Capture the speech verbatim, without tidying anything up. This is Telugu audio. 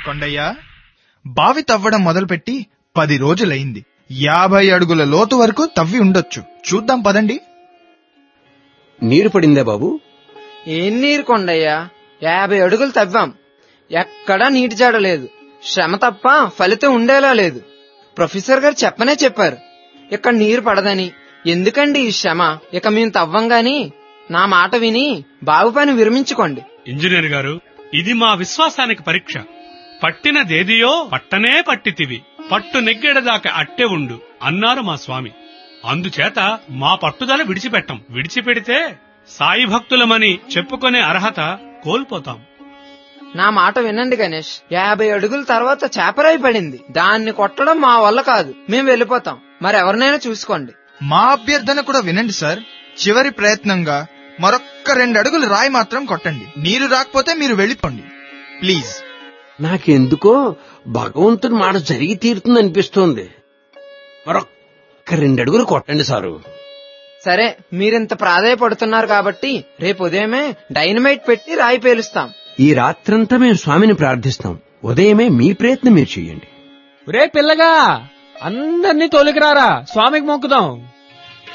కొండయ్య, బావి తవ్వడం మొదలుపెట్టి పది రోజులైంది. యాభై అడుగుల లోతు వరకు తవ్వి ఉండొచ్చు. చూద్దాం పదండి. నీరు పడిందా బాబు? ఏం నీరు కొండయ్యా, యాభై అడుగులు తవ్వాం, ఎక్కడా నీటి జాడలేదు. శ్రమ తప్ప ఫలితం ఉండేలా లేదు. ప్రొఫెసర్ గారు చెప్పనే చెప్పారు ఇక్కడ నీరు పడదని. ఎందుకండి ఈ శ్రమ? ఇక మేము తవ్వం గాని నా మాట విని బావి పని విరమించుకోండి. ఇంజనీర్ గారు, ఇది మా విశ్వాసానికి పరీక్ష. పట్టినదేదియో పట్టనే పట్టితివి, పట్టు నెగ్గెడదాకా అట్టే ఉండు అన్నారు మా స్వామి. అందుచేత మా పట్టుదల విడిచిపెట్టం. విడిచిపెడితే సాయి భక్తులమని చెప్పుకునే అర్హత కోల్పోతాం. నా మాట వినండి గణేష్, యాభై అడుగుల తర్వాత చేపరాయి పడింది. దాన్ని కొట్టడం మా వల్ల కాదు. మేం వెళ్ళిపోతాం. మరెవరినైనా చూసుకోండి. మా అభ్యర్థన కూడా వినండి సార్. చివరి ప్రయత్నంగా మరొక్క రెండు అడుగులు రాయి మాత్రం కొట్టండి. నీరు రాకపోతే మీరు వెళ్ళిపోండి ప్లీజ్. నాకెందుకో భగవంతుని మాట జరిగి తీరుతుంది అనిపిస్తోంది. మరొక్క రెండడుగులు కొట్టండి సారు. సరే, మీరింత ప్రాధాయపడుతున్నారు కాబట్టి రేపు ఉదయమే డైనమైట్ పెట్టి రాయి పేలుస్తాం. ఈ రాత్రంతా మేము స్వామిని ప్రార్థిస్తాం. ఉదయమే మీ ప్రయత్నం మీరు చెయ్యండి. రే పిల్లగా, అందర్నీ తోలికిరారా, స్వామికి మొక్కుదాం.